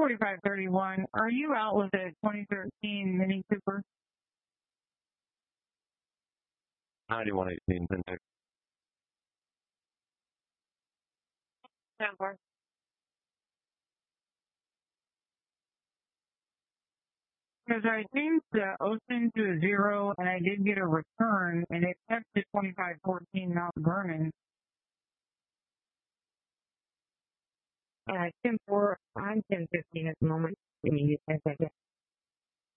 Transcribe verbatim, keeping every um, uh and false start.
forty-five thirty-one, are you out with a twenty thirteen Mini Cooper? ninety-one eighteen, Index. Number. Because I changed the ocean to a zero, and I did get a return, and it kept the twenty-five fourteen Mount Vernon. Uh, ten four, I'm ten fifteen at the moment. I mean, as I get